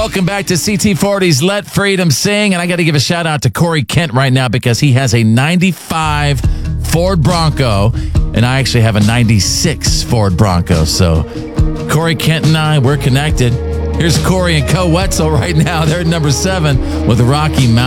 Welcome back to CT40's Let Freedom Sing. And I got to give a shout out to Corey Kent right now because he has a 95 Ford Bronco. And I actually have a 96 Ford Bronco. So Corey Kent and I, we're connected. Here's Corey and Co. Wetzel right now. They're at number 7 with the Rocky Mountain.